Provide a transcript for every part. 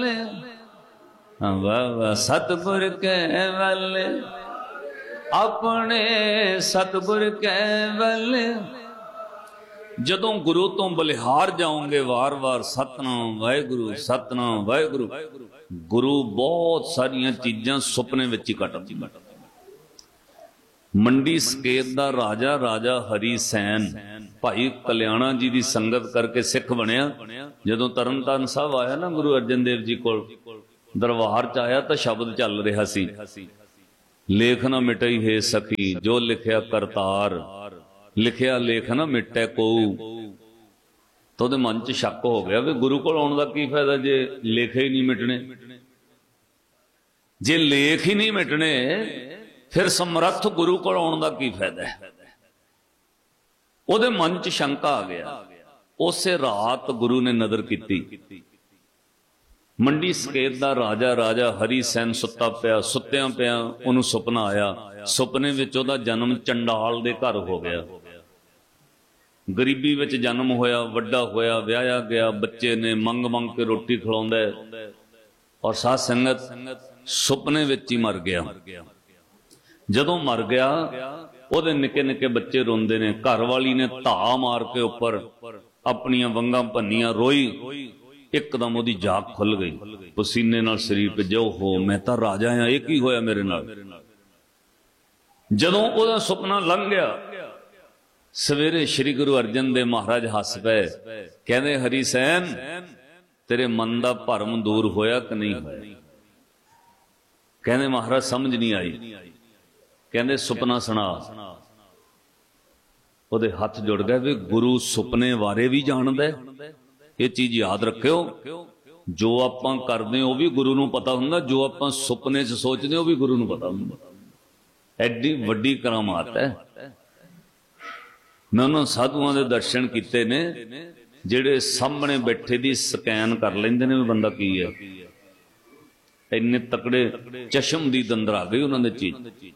ਵਾਹ ਸਤਿਗੁਰ ਕੈ ਵੱਲ ਆਪਣੇ ਸਤਿਗੁਰ ਕੈ ਵੱਲ। ਜਦੋਂ ਗੁਰੂ ਤੋਂ ਬਲਿਹਾਰ ਜਾਓਗੇ ਵਾਰ-ਵਾਰ ਸਤਨਾਮ ਵਾਹਿਗੁਰੂ ਸਤਨਾਮ ਵਾਹਿਗੁਰੂ, ਗੁਰੂ ਬਹੁਤ ਸਾਰੀਆਂ ਚੀਜ਼ਾਂ ਸੁਪਨੇ ਵਿੱਚ ਹੀ ਕੱਟਦਾ। ਮੰਡੀ ਸਕੇਤ ਦਾ ਰਾਜਾ ਰਾਜਾ ਹਰੀ ਸੈਨ ਭਾਈ ਕਲਿਆਣਾ ਜੀ ਦੀ ਸੰਗਤ ਕਰਕੇ ਸਿੱਖ ਬਣਿਆ। ਜਦੋਂ ਤਰਨਤਾਰਨ ਸਾਹਿਬ ਆਇਆ ਨਾ ਗੁਰੂ ਅਰਜਨ ਦੇਵ ਜੀ ਕੋਲ, ਦਰਬਾਰ ਚ ਆਇਆ ਤਾਂ ਸ਼ਬਦ ਚੱਲ ਰਿਹਾ ਸੀ, ਲੇਖ ਨਾ ਮਿਟਈ ਹੈ ਸਖੀ ਜੋ ਲਿਖਿਆ ਕਰਤਾਰ, ਲਿਖਿਆ ਲੇਖ ਨਾ ਮਿਟੈ ਕੋਊ। ਤਾਂ ਉਹਦੇ ਮਨ ਚ ਸ਼ੱਕ ਹੋ ਗਿਆ ਵੀ ਗੁਰੂ ਕੋਲ ਆਉਣ ਦਾ ਕੀ ਫਾਇਦਾ ਜੇ ਲੇਖੇ ਹੀ ਨਹੀਂ ਮਿਟਣੇ। ਜੇ ਲੇਖ ਹੀ ਨਹੀਂ ਮਿਟਣੇ ਫਿਰ ਸਮਰੱਥ ਗੁਰੂ ਕੋਲ ਆਉਣ ਦਾ ਕੀ ਫਾਇਦਾ ਹੈ। ਉਹਦੇ ਮਨ ਚ ਸ਼ੰਕਾ ਆ ਗਿਆ। ਉਸੇ ਰਾਤ ਗੁਰੂ ਨੇ ਨਜ਼ਰ ਕੀਤੀ, ਮੰਡੀ ਸਕੇਤ ਦਾ ਰਾਜਾ ਰਾਜਾ ਹਰੀ ਸੈਨ ਸੁੱਤਾ ਪਿਆ, ਸੁੱਤਿਆਂ ਪਿਆ ਉਹਨੂੰ ਸੁਪਨਾ ਆਇਆ। ਸੁਪਨੇ ਵਿੱਚ ਉਹਦਾ ਜਨਮ ਚੰਡਾਲ ਦੇ ਘਰ ਹੋ ਗਿਆ। ਗਰੀਬੀ ਵਿੱਚ ਜਨਮ ਹੋਇਆ, ਵੱਡਾ ਹੋਇਆ, ਵਿਆਹਿਆ ਗਿਆ, ਬੱਚੇ ਨੇ ਮੰਗ ਮੰਗ ਕੇ ਰੋਟੀ ਖਿਲਾਉਂਦਾ ਔਰ ਸਾਧ ਸੰਗਤ ਸੁਪਨੇ ਵਿੱਚ ਹੀ ਮਰ ਗਿਆ। ਜਦੋਂ ਮਰ ਗਿਆ ਉਹਦੇ ਨਿੱਕੇ ਨਿੱਕੇ ਬੱਚੇ ਰੋਂਦੇ ਨੇ, ਘਰ ਵਾਲੀ ਨੇ ਧਾ ਮਾਰ ਕੇ ਉੱਪਰ ਆਪਣੀਆਂ ਵੰਗਾਂ ਭੰਨੀਆਂ, ਰੋਈ। ਇੱਕਦਮ ਉਹਦੀ ਜਾਗ ਖੁੱਲ ਗਈ, ਪਸੀਨੇ ਨਾਲ ਸਰੀਰ ਭਿੱਜਿਆ। ਹੋ ਮੈਂ ਤਾਂ ਰਾਜਾ ਆ, ਇਹ ਕੀ ਹੋਇਆ ਮੇਰੇ ਨਾਲ। ਜਦੋਂ ਉਹਦਾ ਸੁਪਨਾ ਲੰਘ ਗਿਆ, ਸਵੇਰੇ ਸ੍ਰੀ ਗੁਰੂ ਅਰਜਨ ਦੇਵ ਮਹਾਰਾਜ ਹੱਸ ਪਏ, ਕਹਿੰਦੇ ਹਰੀ ਸੈਨ ਤੇਰੇ ਮਨ ਦਾ ਭਰਮ ਦੂਰ ਹੋਇਆ ਕਿ ਨਹੀਂ ਹੋਇਆ। ਕਹਿੰਦੇ ਮਹਾਰਾਜ ਸਮਝ ਨਹੀਂ ਆਈ। ਕਹਿੰਦੇ ਸੁਪਨਾ ਸੁਣਾ। ਉਹਦੇ ਹੱਥ ਜੁੜ ਗਏ ਵੀ ਗੁਰੂ ਸੁਪਨੇ ਬਾਰੇ ਵੀ ਜਾਣਦਾ। ਇਹ ਚੀਜ਼ ਯਾਦ ਰੱਖਿਓ, ਜੋ ਆਪਾਂ ਕਰਦੇ ਉਹ ਵੀ ਗੁਰੂ ਨੂੰ ਪਤਾ ਹੁੰਦਾ, ਜੋ ਆਪਾਂ ਸੁਪਨੇ 'ਚ ਸੋਚਦੇ ਉਹ ਵੀ ਗੁਰੂ ਨੂੰ ਪਤਾ ਹੁੰਦਾ। ਐਡੀ ਵੱਡੀ ਕਰਾਮਾਤ ਹੈ। ਮੈਂ ਉਹਨਾਂ ਸਾਧੂਆਂ ਦੇ ਦਰਸ਼ਨ ਕੀਤੇ ਨੇ ਜਿਹੜੇ ਸਾਹਮਣੇ ਬੈਠੇ ਦੀ ਸਕੈਨ ਕਰ ਲੈਂਦੇ ਨੇ ਵੀ ਬੰਦਾ ਕੀ ਹੈ। ਇੰਨੇ ਤਕੜੇ ਚਸ਼ਮ ਦੀ ਦੰਦਰ ਆ ਗਈ ਉਹਨਾਂ ਦੇ ਚੀਜ਼,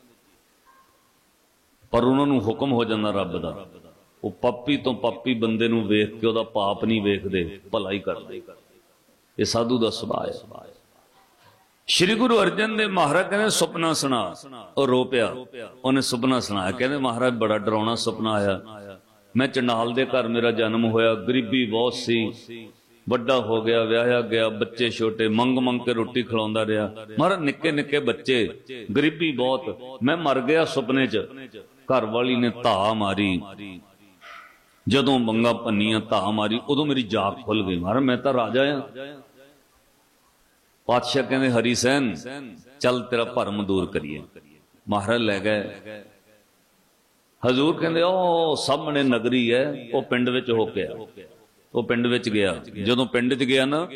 ਪਰ ਉਹਨਾਂ ਨੂੰ ਹੁਕਮ ਹੋ ਜਾਂਦਾ ਰੱਬ ਦਾ। ਉਹ ਪਾਪੀ ਤੋਂ ਪਾਪੀ ਬੰਦੇ ਨੂੰ ਵੇਖ ਕੇ ਉਹਦਾ ਪਾਪ ਨਹੀਂ ਵੇਖਦੇ, ਭਲਾਈ ਕਰਦੇ। ਇਹ ਸਾਧੂ ਦਾ ਸੁਭਾਅ ਹੈ। ਸ਼੍ਰੀ ਗੁਰੂ ਅਰਜਨ ਦੇਵ ਮਹਾਰਾਜ ਕਹਿੰਦੇ ਸੁਪਨਾ ਸੁਣਾ। ਉਹ ਰੋ ਪਿਆ। ਉਹਨੇ ਸੁਪਨਾ ਸੁਣਾਇਆ। ਕਹਿੰਦੇ ਮਹਾਰਾਜ ਬੜਾ ਡਰਾਉਣਾ ਸੁਪਨਾ ਆਇਆ। ਮੈਂ ਚੰਡਾਲ ਦੇ ਘਰ ਮੇਰਾ ਜਨਮ ਹੋਇਆ, ਗਰੀਬੀ ਬਹੁਤ ਸੀ, ਵੱਡਾ ਹੋ ਗਿਆ, ਵਿਆਹਿਆ ਗਿਆ, ਬੱਚੇ ਛੋਟੇ, ਮੰਗ ਮੰਗ ਕੇ ਰੋਟੀ ਖਿਲਾਉਂਦਾ ਰਿਹਾ। ਮਹਾਰਾਜ ਨਿੱਕੇ ਨਿੱਕੇ ਬੱਚੇ, ਗਰੀਬੀ ਬਹੁਤ, ਮੈਂ ਮਰ ਗਿਆ ਸੁਪਨੇ 'ਚ। ਘਰ ਵਾਲੀ ਨੇ ਧਾ ਮਾਰੀ, ਜਦੋਂ ਮੰਗਾ ਭੰਨੀਆਂ, ਧਾ ਮਾਰੀ, ਉਦੋਂ ਮੇਰੀ ਜਾਗ ਖੁੱਲ ਗਈ। ਮਹਾਰਾਜ ਮੈਂ ਤਾਂ ਰਾਜਾ ਆ। ਪਾਤਸ਼ਾਹ ਕਹਿੰਦੇ ਹਰੀ ਸੈਨ ਚੱਲ ਤੇਰਾ ਭਰਮ ਦੂਰ ਕਰੀਏ। ਮਹਾਰਾਜ ਲੈ ਗਏ। ਹਜ਼ੂਰ ਕਹਿੰਦੇ ਉਹ ਸਾਹਮਣੇ ਨਗਰੀ ਹੈ, ਉਹ ਪਿੰਡ ਵਿੱਚ ਹੋ ਕੇ ਆ। ਉਹ ਪਿੰਡ ਵਿੱਚ ਗਿਆ। ਜਦੋਂ ਪਿੰਡ 'ਚ ਗਿਆ ਨਾ,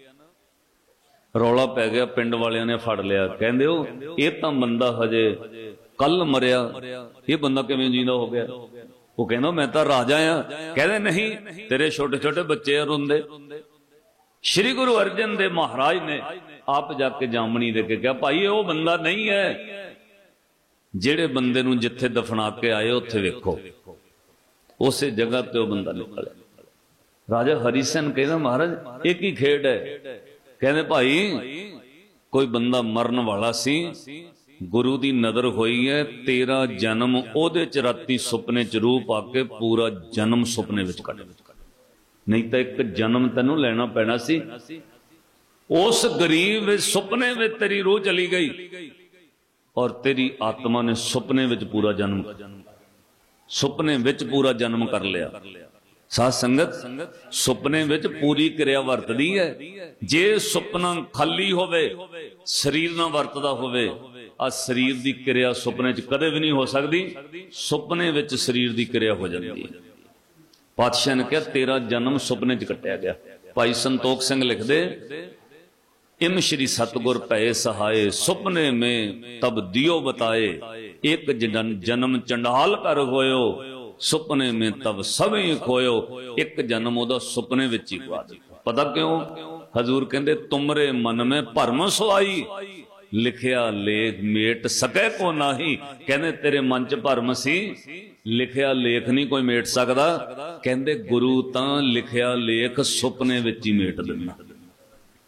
ਰੌਲਾ ਪੈ ਗਿਆ। ਪਿੰਡ ਵਾਲਿਆਂ ਨੇ ਫੜ ਲਿਆ। ਕਹਿੰਦੇ ਉਹ ਇਹ ਤਾਂ ਬੰਦਾ ਹਜੇ ਕੱਲ ਮਰਿਆ, ਇਹ ਬੰਦਾ ਕਿਵੇਂ ਜਿੰਦਾ ਹੋ ਗਿਆ। ਉਹ ਕਹਿੰਦਾ ਮੈਂ ਤਾਂ ਰਾਜਾ ਆ। ਕਹਿੰਦੇ ਨਹੀਂ, ਤੇਰੇ ਛੋਟੇ ਛੋਟੇ ਬੱਚੇ ਆ ਰੋਂਦੇ। ਸ਼੍ਰੀ ਗੁਰੂ ਅਰਜਨ ਦੇਵ ਮਹਾਰਾਜ ਨੇ ਆਪ ਜਾ ਕੇ ਜਾਮਣੀ ਦੇ ਕੇ ਕਿਹਾ ਭਾਈ ਇਹ ਉਹ ਬੰਦਾ ਨਹੀਂ ਹੈ। ਜਿਹੜੇ ਬੰਦੇ ਨੂੰ ਜਿੱਥੇ ਦਫਨਾ ਕੇ ਆਏ ਉੱਥੇ ਵੇਖੋ, ਉਸੇ ਜਗ੍ਹਾ ਤੇ ਉਹ ਬੰਦਾ ਨਿਕਲਿਆ। ਰਾਜਾ ਹਰੀ ਸੈਨ ਕਹਿੰਦਾ ਮਹਾਰਾਜ ਇਹ ਕੀ ਖੇਡ ਹੈ। ਕਹਿੰਦੇ ਭਾਈ ਕੋਈ ਬੰਦਾ ਮਰਨ ਵਾਲਾ ਸੀ, ਗੁਰੂ ਦੀ ਨਜ਼ਰ ਹੋਈ ਹੈ, ਤੇਰਾ ਜਨਮ ਉਹਦੇ ਚ ਰਾਤੀ ਸੁਪਨੇ ਚ ਰੂਪ ਆ ਕੇ ਪੂਰਾ ਜਨਮ ਸੁਪਨੇ ਵਿੱਚ ਕੱਢ, ਨਹੀਂ ਤਾਂ ਇੱਕ ਜਨਮ ਤੈਨੂੰ ਲੈਣਾ ਪੈਣਾ ਸੀ। ਉਸ ਗਰੀਬ ਵਿੱਚ ਸੁਪਨੇ ਵਿੱਚ ਤੇਰੀ ਰੂਹ ਚਲੀ ਗਈ ਔਰ ਤੇਰੀ ਆਤਮਾ ਨੇ ਸੁਪਨੇ ਵਿੱਚ ਪੂਰਾ ਜਨਮ, ਸੁਪਨੇ ਵਿੱਚ ਪੂਰਾ ਜਨਮ ਕਰ ਲਿਆ। ਸਾਧ ਸੰਗਤ ਸੁਪਨੇ ਵਿੱਚ ਪੂਰੀ ਕਿਰਿਆ ਵਰਤਦੀ ਹੈ। ਜੇ ਸੁਪਨਾ ਖਾਲੀ ਹੋਵੇ, ਸਰੀਰ ਨਾਲ ਵਰਤਦਾ ਹੋਵੇ, ਆ ਸਰੀਰ ਦੀ ਕਿਰਿਆ ਸੁਪਨੇ 'ਚ ਕਦੇ ਵੀ ਨਹੀਂ ਹੋ ਸਕਦੀ। ਸੁਪਨੇ ਵਿੱਚ ਸਰੀਰ ਦੀ ਕਿਰਿਆ ਹੋ ਜਾਂਦੀ ਹੈ। ਪਾਤਸ਼ਾਹ ਨੇ ਕਿਹਾ ਤੇਰਾ ਜਨਮ ਸੁਪਨੇ 'ਚ ਕੱਟਿਆ ਗਿਆ। ਭਾਈ ਸੰਤੋਖ ਸਿੰਘ ਲਿਖਦੇ ਇਮ ਸ਼੍ਰੀ ਸਤਗੁਰ ਭਏ ਸਹਾਏ ਸੁਪਨੇ में तब दियो बताए एक जन्म चंडाल कर होयो सुपने में तब सभी खोयो। एक जन्म ओदा सुपने विच ही गवा दिता। पता क्यों? हजूर कहंदे तुमरे मन में भरम सोई लिखिया लेख मेट सके को नाही। कहंदे तेरे मन च भरम सी, लिखिया लेख नहीं कोई मेट सकदा। कहंदे गुरु तां लिखिया लेख सुपने विच ही मेट दिंदा।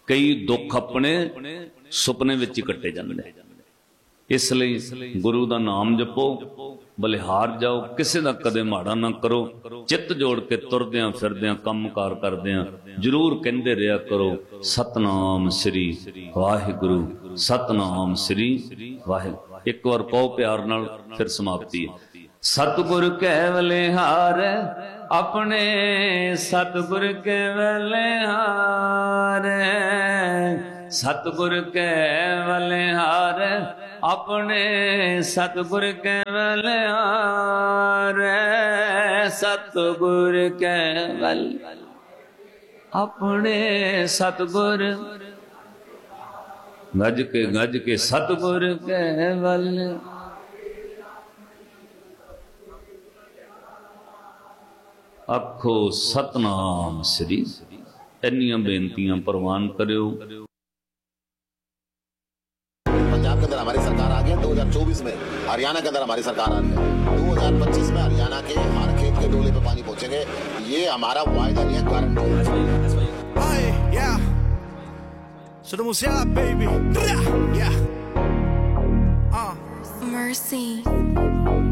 ਕਈ ਦੁੱਖ ਆਪਣੇ ਸੁਪਨੇ ਵਿੱਚ ਹੀ ਕੱਟੇ ਜਾਂਦੇ। ਇਸ ਲਈ ਗੁਰੂ ਦਾ ਨਾਮ ਜਪੋ, ਬਲਿਹਾਰ ਜਾਓ, ਕਿਸੇ ਦਾ ਕਦੇ ਮਾੜਾ ਨਾ ਕਰੋ। ਚਿੱਤ ਜੋੜ ਕੇ ਤੁਰਦਿਆਂ ਫਿਰਦਿਆਂ ਕੰਮਕਾਰ ਕਰਦਿਆਂ ਜ਼ਰੂਰ ਕਹਿੰਦੇ ਰਿਹਾ ਕਰੋ, ਸਤਨਾਮ ਸ੍ਰੀ ਵਾਹਿਗੁਰੂ, ਸਤਨਾਮ ਸ੍ਰੀ ਵਾਹਿਗੁਰੂ। ਇੱਕ ਵਾਰ ਕਹੋ ਪਿਆਰ ਨਾਲ, ਫਿਰ ਸਮਾਪਤੀ ਹੈ। ਸਤਿਗੁਰ ਕੈ ਬਲਿਹਾਰ ਆਪਣੇ, ਸਤਿਗੁਰ ਕੈ ਬਲਿਹਾਰ, ਸਤਿਗੁਰ ਕੈ ਬਲਿਹਾਰ ਆਪਣੇ, ਸਤਿਗੁਰ ਕੈ ਬਲਿਹਾਰ, ਸਤਿਗੁਰ ਕੈ ਬਲ ਆਪਣੇ, ਸਤਿਗੁਰ ਗੱਜ ਕੇ ਸਤਿਗੁਰ ਕੈ ਬਲ। ਆਖੋ ਸਤਨਾਮ ਸ੍ਰੀ। ਇੰਨੀਆਂ ਬੇਨਤੀਆਂ ਪ੍ਰਵਾਨ करो। पंजाब के अंदर हमारी सरकार आ गई है 2024 में, हरियाणा के अंदर हमारी सरकार आ गई है 2025 में, हरियाणा के हर खेत के डोले पे पानी पहुंचेंगे। ये हमारा वायदा नहीं है, गारंटी है। Somos ya, baby. Yeah. Mercy.